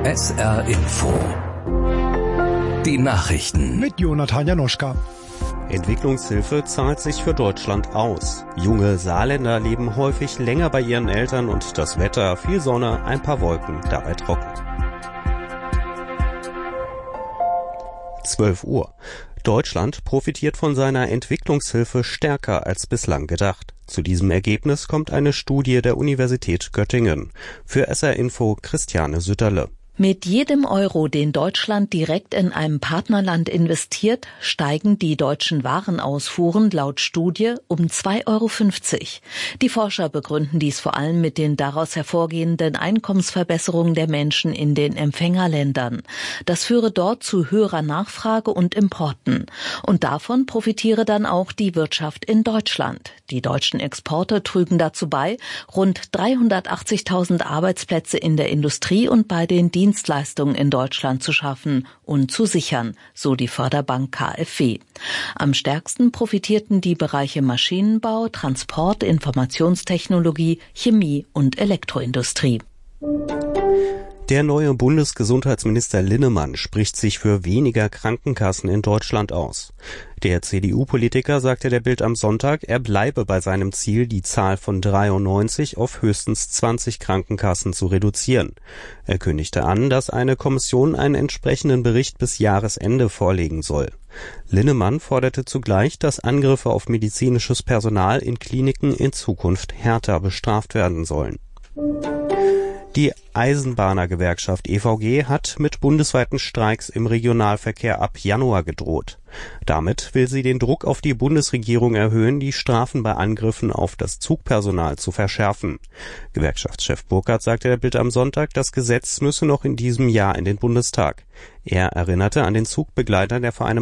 SR Info. Die Nachrichten mit Jonathan Janoschka. Entwicklungshilfe zahlt sich für Deutschland aus. Junge Saarländer leben häufig länger bei ihren Eltern und das Wetter, viel Sonne, ein paar Wolken, dabei trocken. 12 Uhr. Deutschland profitiert von seiner Entwicklungshilfe stärker als bislang gedacht. Zu diesem Ergebnis kommt eine Studie der Universität Göttingen. Für SR Info Christiane Sütterle. Mit jedem Euro, den Deutschland direkt in einem Partnerland investiert, steigen die deutschen Warenausfuhren laut Studie um 2,50 Euro. Die Forscher begründen dies vor allem mit den daraus hervorgehenden Einkommensverbesserungen der Menschen in den Empfängerländern. Das führe dort zu höherer Nachfrage und Importen. Und davon profitiere dann auch die Wirtschaft in Deutschland. Die deutschen Exporte trügen dazu bei, rund 380.000 Arbeitsplätze in der Industrie und bei den Dienstleistungen in Deutschland zu schaffen und zu sichern, so die Förderbank KfW. Am stärksten profitierten die Bereiche Maschinenbau, Transport, Informationstechnologie, Chemie und Elektroindustrie. Der neue Bundesgesundheitsminister Linnemann spricht sich für weniger Krankenkassen in Deutschland aus. Der CDU-Politiker sagte der Bild am Sonntag, er bleibe bei seinem Ziel, die Zahl von 93 auf höchstens 20 Krankenkassen zu reduzieren. Er kündigte an, dass eine Kommission einen entsprechenden Bericht bis Jahresende vorlegen soll. Linnemann forderte zugleich, dass Angriffe auf medizinisches Personal in Kliniken in Zukunft härter bestraft werden sollen. Die Eisenbahnergewerkschaft EVG hat mit bundesweiten Streiks im Regionalverkehr ab Januar gedroht. Damit will sie den Druck auf die Bundesregierung erhöhen, die Strafen bei Angriffen auf das Zugpersonal zu verschärfen. Gewerkschaftschef Burkhardt sagte der Bild am Sonntag, das Gesetz müsse noch in diesem Jahr in den Bundestag. Er erinnerte an den Zugbegleiter, der vor einem